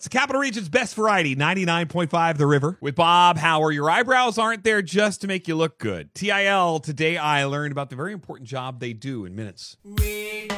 It's the Capital Region's best variety, 99.5 The River. With Bob Hauer, your eyebrows aren't there just to make you look good. TIL, today I learned about the very important job they do in minutes.